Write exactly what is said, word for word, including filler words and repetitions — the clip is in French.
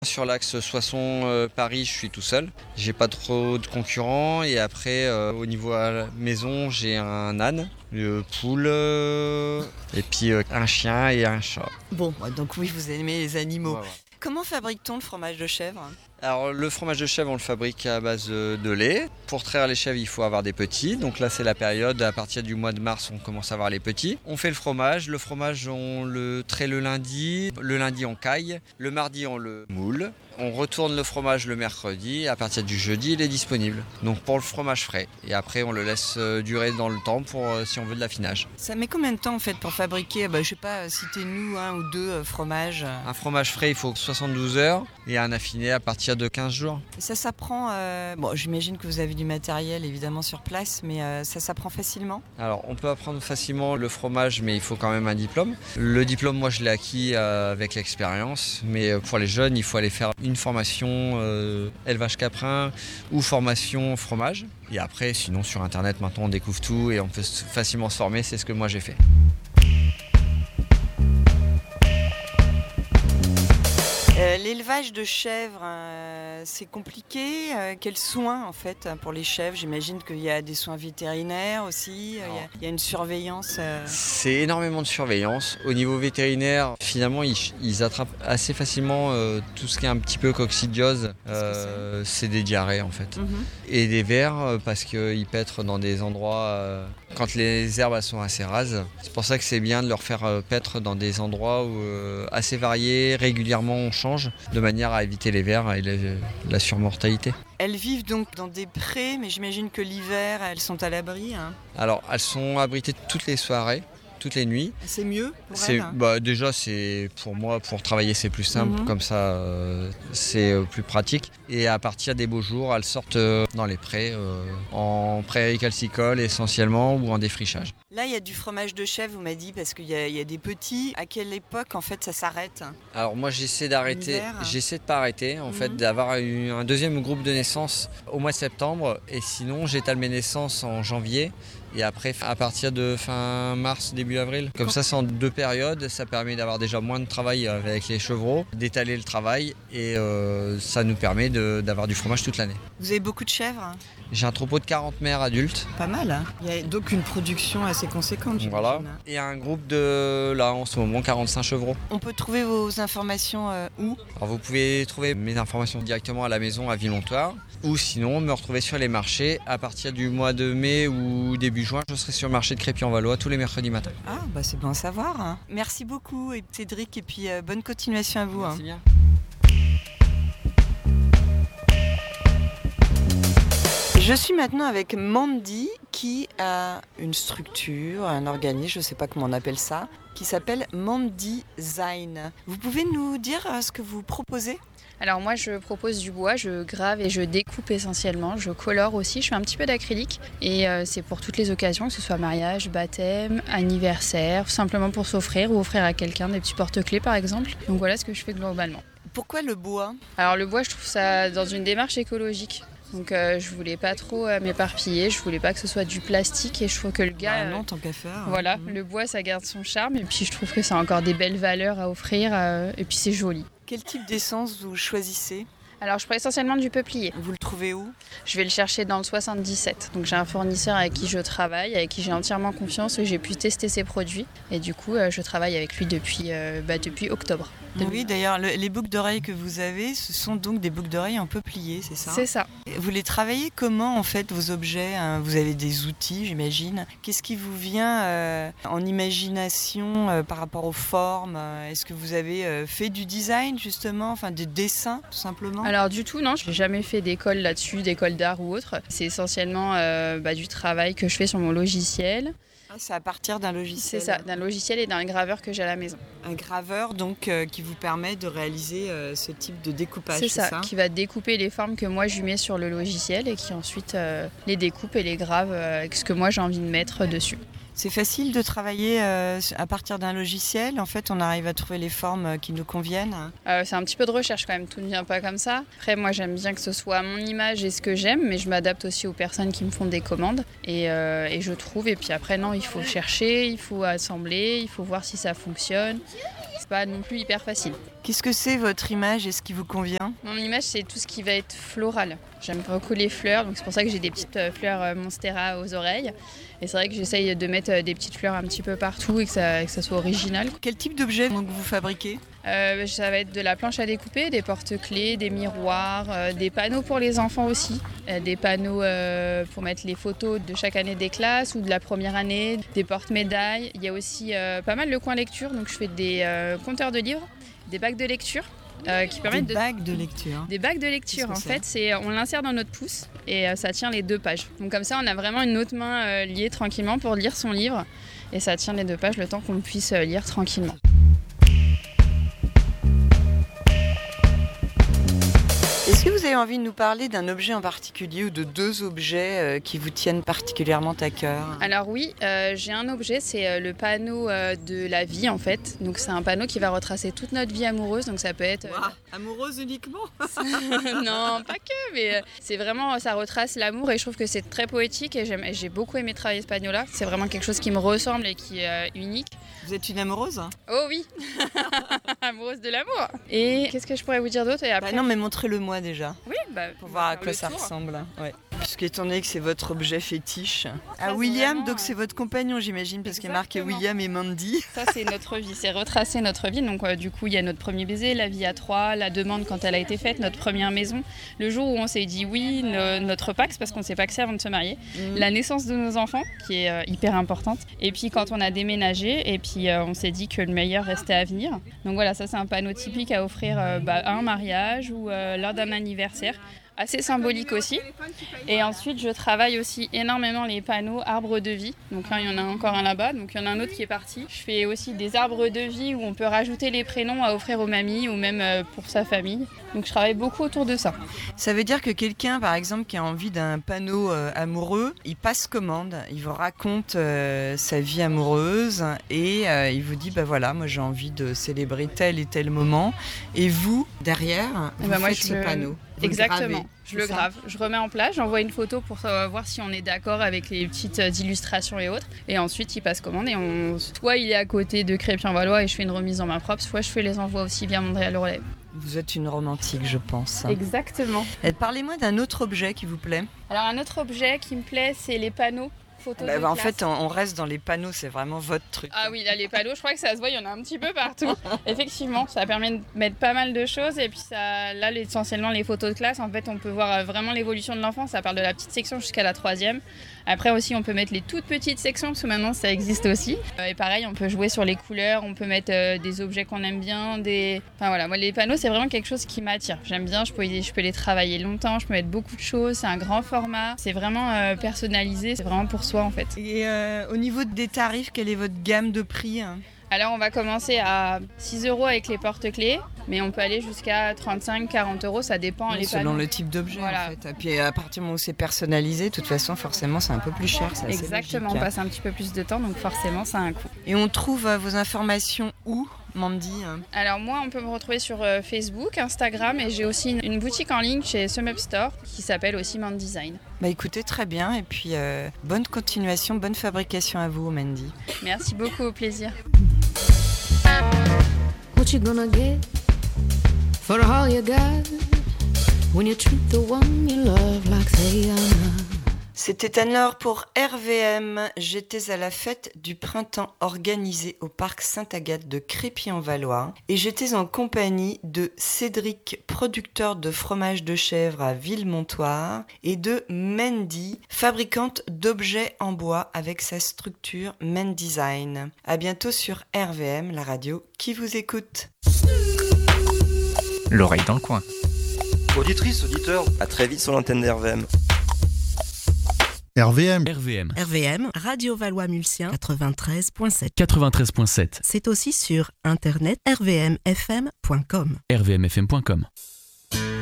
Sur l'axe Soissons-Paris, je suis tout seul. J'ai pas trop de concurrents et après, euh, au niveau à la maison, j'ai un âne, une poule euh, et puis euh, un chien et un chat. Bon, donc oui, vous aimez les animaux. Ouais, ouais. Comment fabrique-t-on le fromage de chèvre ? Alors le fromage de chèvre, on le fabrique à base de lait. Pour traire les chèvres, il faut avoir des petits. Donc là, c'est la période, à partir du mois de mars, on commence à avoir les petits. On fait le fromage. Le fromage, on le traite le lundi. Le lundi, on caille. Le mardi, on le moule. On retourne le fromage le mercredi. À partir du jeudi, il est disponible. Donc pour le fromage frais. Et après, on le laisse durer dans le temps pour si on veut de l'affinage. Ça met combien de temps en fait pour fabriquer, bah, je sais pas, citez-nous un ou deux euh, fromages. Un fromage frais, il faut soixante-douze heures. Et un affiné à partir de quinze jours. Et ça s'apprend, euh... bon, j'imagine que vous avez du matériel évidemment sur place, mais euh, ça s'apprend facilement ? Alors on peut apprendre facilement le fromage, mais il faut quand même un diplôme. Le diplôme, moi je l'ai acquis euh, avec l'expérience, mais pour les jeunes, il faut aller faire une formation euh, élevage caprin ou formation fromage. Et après, sinon sur internet, maintenant on découvre tout et on peut facilement se former, c'est ce que moi j'ai fait. Euh, l'élevage de chèvres, euh, c'est compliqué. Euh, quels soins en fait pour les chèvres ? J'imagine qu'il y a des soins vétérinaires aussi. Euh, il, y a, il y a une surveillance. Euh... C'est énormément de surveillance. Au niveau vétérinaire, finalement, ils, ils attrapent assez facilement euh, tout ce qui est un petit peu coccidiose. Euh, c'est, c'est des diarrhées en fait. Mm-hmm. Et des vers parce qu'ils paîtrent dans des endroits euh, quand les herbes elles sont assez rases. C'est pour ça que c'est bien de leur faire euh, paître dans des endroits où, euh, assez variés, régulièrement on change, de manière à éviter les vers et les, la surmortalité. Elles vivent donc dans des prés, mais j'imagine que l'hiver, elles sont à l'abri. Hein. Alors, elles sont abritées toutes les soirées, toutes les nuits. C'est mieux pour c'est, elles bah, Déjà, c'est, pour moi, pour travailler, c'est plus simple. Mm-hmm. Comme ça, euh, c'est euh, plus pratique. Et à partir des beaux jours, elles sortent euh, dans les prés, euh, en prairies calcicoles essentiellement, ou en défrichage. Là, il y a du fromage de chèvre, vous m'avez dit, parce qu'il y a, il y a des petits. À quelle époque, en fait, ça s'arrête ? Alors moi, j'essaie d'arrêter, j'essaie de pas arrêter, en mm-hmm. fait, d'avoir une, un deuxième groupe de naissance au mois de septembre. Et sinon, j'étale mes naissances en janvier. Et après, à partir de fin mars, début avril. Comme ça, c'est en deux périodes. Ça permet d'avoir déjà moins de travail avec les chevreaux, d'étaler le travail. Et euh, ça nous permet de, d'avoir du fromage toute l'année. Vous avez beaucoup de chèvres ? J'ai un troupeau de quarante mères adultes. Pas mal, hein ? Il y a donc une production assez conséquente. Voilà. Et un groupe de, là, en ce moment, quarante-cinq chevreaux. On peut trouver vos informations euh, où ? Alors, vous pouvez trouver mes informations directement à la maison à Vilmontoire. Ou sinon, me retrouver sur les marchés. À partir du mois de mai ou début juin, je serai sur le marché de Crépy-en-Valois tous les mercredis matins. Ah, bah c'est bon à savoir. Hein. Merci beaucoup, Cédric, et puis euh, bonne continuation à vous. Merci hein. bien. Je suis maintenant avec Mandy qui a une structure, un organisme, je ne sais pas comment on appelle ça, qui s'appelle Mandysign. Vous pouvez nous dire euh, ce que vous proposez ? Alors moi je propose du bois, je grave et je découpe essentiellement, je colore aussi, je fais un petit peu d'acrylique et euh, c'est pour toutes les occasions, que ce soit mariage, baptême, anniversaire, simplement pour s'offrir ou offrir à quelqu'un des petits porte-clés par exemple. Donc voilà ce que je fais globalement. Pourquoi le bois ? Alors le bois je trouve ça dans une démarche écologique. Donc euh, je voulais pas trop euh, m'éparpiller, je voulais pas que ce soit du plastique et je trouve que le gars... Bah non, tant qu'à faire. Voilà, mmh. le bois ça garde son charme et puis je trouve que ça a encore des belles valeurs à offrir euh, et puis c'est joli. Quel type d'essence vous choisissez ? Alors je prends essentiellement du peuplier. Vous le trouvez où ? Je vais le chercher dans le soixante-dix-sept. Donc j'ai un fournisseur avec qui je travaille, avec qui j'ai entièrement confiance et j'ai pu tester ses produits. Et du coup, euh, je travaille avec lui depuis, euh, bah, depuis octobre. Oui, d'ailleurs, le, les boucles d'oreilles que vous avez, ce sont donc des boucles d'oreilles en peuplier, c'est ça ? C'est ça. Vous les travaillez comment, en fait, vos objets ? Vous avez des outils, j'imagine. Qu'est-ce qui vous vient euh, en imagination euh, par rapport aux formes ? Est-ce que vous avez euh, fait du design, justement, enfin, des dessins, tout simplement ? Alors du tout, non. Je n'ai jamais fait d'école là-dessus, d'école d'art ou autre. C'est essentiellement euh, bah, du travail que je fais sur mon logiciel. Ah, c'est à partir d'un logiciel. C'est ça, d'un logiciel et d'un graveur que j'ai à la maison. Un graveur donc euh, qui vous permet de réaliser euh, ce type de découpage. C'est, c'est ça, ça, qui va découper les formes que moi je lui mets sur le logiciel et qui ensuite euh, les découpe et les grave euh, avec ce que moi j'ai envie de mettre dessus. C'est facile de travailler euh, à partir d'un logiciel. En fait, on arrive à trouver les formes qui nous conviennent. Euh, c'est un petit peu de recherche quand même, tout ne vient pas comme ça. Après, moi j'aime bien que ce soit à mon image et ce que j'aime, mais je m'adapte aussi aux personnes qui me font des commandes. Et, euh, et je trouve, et puis après non, il faut chercher, il faut assembler, il faut voir si ça fonctionne. pas non plus hyper facile. Qu'est-ce que c'est votre image et ce qui vous convient ? Mon image, c'est tout ce qui va être floral. J'aime beaucoup les fleurs, donc c'est pour ça que j'ai des petites fleurs Monstera aux oreilles. Et c'est vrai que j'essaye de mettre des petites fleurs un petit peu partout et que ça, que ça soit original. Quel type d'objet donc, vous fabriquez ? euh, Ça va être de la planche à découper, des porte-clés, des miroirs, euh, des panneaux pour les enfants aussi. Euh, des panneaux euh, pour mettre les photos de chaque année des classes ou de la première année, des porte-médailles. Il y a aussi euh, pas mal le coin lecture, donc je fais des euh, compteurs de livres, des bacs de lecture. Euh, qui permettent des de... bagues de lecture. Des bagues de lecture, en fait, c'est on l'insère dans notre pouce et euh, ça tient les deux pages. Donc comme ça, on a vraiment une autre main euh, liée tranquillement pour lire son livre et ça tient les deux pages le temps qu'on puisse euh, lire tranquillement. Est-ce que vous avez envie de nous parler d'un objet en particulier ou de deux objets euh, qui vous tiennent particulièrement à cœur ? Alors oui, euh, j'ai un objet, c'est euh, le panneau euh, de la vie en fait. Donc c'est un panneau qui va retracer toute notre vie amoureuse. Donc ça peut être... Euh... Wow, amoureuse uniquement ? Non, pas que, mais euh, c'est vraiment, ça retrace l'amour et je trouve que c'est très poétique et j'aime, j'ai beaucoup aimé travailler ce panneau-là. C'est vraiment quelque chose qui me ressemble et qui est euh, unique. Vous êtes une amoureuse ? Oh oui, amoureuse de l'amour. Et qu'est-ce que je pourrais vous dire d'autre et après... Bah non, mais montrez-le-moi déjà. Oui, bah, pour voir à quoi ça tour. ressemble. Ouais. Puisqu'étant donné que c'est votre objet fétiche. À ça, William, vraiment... donc c'est votre compagnon, j'imagine, parce qu'il est marqué William et Mandy. Ça, c'est notre vie, c'est retracer notre vie. Donc, euh, du coup, il y a notre premier baiser, la vie à trois, la demande quand elle a été faite, notre première maison, le jour où on s'est dit oui, le, notre Pax, parce qu'on ne s'est paxé avant de se marier, mmh. la naissance de nos enfants, qui est euh, hyper importante, et puis quand on a déménagé, et puis euh, on s'est dit que le meilleur restait à venir. Donc voilà, ça, c'est un panneau typique à offrir euh, bah, à un mariage ou euh, lors d'un anniversaire. Assez symbolique aussi. Et ensuite, je travaille aussi énormément les panneaux arbres de vie. Donc là, il y en a encore un là-bas. Donc il y en a un autre qui est parti. Je fais aussi des arbres de vie où on peut rajouter les prénoms à offrir aux mamies ou même pour sa famille. Donc je travaille beaucoup autour de ça. Ça veut dire que quelqu'un, par exemple, qui a envie d'un panneau euh, amoureux, il passe commande, il vous raconte euh, sa vie amoureuse et euh, il vous dit, bah voilà, moi j'ai envie de célébrer tel et tel moment. Et vous, derrière, vous bah faites moi, ce je... panneau. Vous Exactement, je le ça grave. Je remets en place, j'envoie une photo pour voir si on est d'accord avec les petites illustrations et autres. Et ensuite, il passe commande et on... soit il est à côté de Crépy-en-Valois et je fais une remise en main propre, soit je fais les envois aussi via Montréal Relais. Vous êtes une romantique, je pense. Exactement. Et parlez-moi d'un autre objet qui vous plaît. Alors un autre objet qui me plaît, c'est les panneaux. Bah, bah, en fait, on reste dans les panneaux, c'est vraiment votre truc. Ah oui, là, les panneaux, je crois que ça se voit, il y en a un petit peu partout. Effectivement, ça permet de mettre pas mal de choses. Et puis ça, là, essentiellement, les photos de classe, en fait, on peut voir vraiment l'évolution de l'enfant. Ça part de la petite section jusqu'à la troisième. Après aussi, on peut mettre les toutes petites sections, parce que maintenant, ça existe aussi. Et pareil, on peut jouer sur les couleurs, on peut mettre euh, des objets qu'on aime bien. Des... Enfin voilà, moi, les panneaux, c'est vraiment quelque chose qui m'attire. J'aime bien, je peux, je peux les travailler longtemps, je peux mettre beaucoup de choses. C'est un grand format, c'est vraiment euh, personnalisé, c'est vraiment pour soi, en fait. Et euh, au niveau des tarifs, quelle est votre gamme de prix ? Alors on va commencer à six euros avec les porte-clés, mais on peut aller jusqu'à trente-cinq à quarante euros, ça dépend. Oui, les selon panneaux. le type d'objet voilà. en fait. Et puis à partir du moment où c'est personnalisé, de toute façon forcément c'est un peu plus cher. C'est Exactement, logique. On passe un petit peu plus de temps, donc forcément ça a un coût. Et on trouve euh, vos informations où, Mandy ? Alors moi on peut me retrouver sur euh, Facebook, Instagram et j'ai aussi une, une boutique en ligne chez SumUp Store qui s'appelle aussi Mandy Design. Bah écoutez, très bien et puis euh, bonne continuation, bonne fabrication à vous Mandy. Merci beaucoup, au plaisir. What you gonna get for all you got when you treat the one you love like they are not? C'était Anne-Laure pour R V M. J'étais à la fête du printemps organisée au parc Sainte-Agathe de Crépy-en-Valois et j'étais en compagnie de Cédric, producteur de fromage de chèvre à Villemontoire, et de Mandy, fabricante d'objets en bois avec sa structure Mandy Design. À bientôt sur R V M, la radio qui vous écoute. L'oreille dans le coin. Auditrice, auditeur, à très vite sur l'antenne d'R V M. R V M. R V M. R V M, Radio Valois-Mulsien, quatre-vingt-treize virgule sept. quatre-vingt-treize virgule sept. C'est aussi sur internet r v m f m point com. r v m f m point com.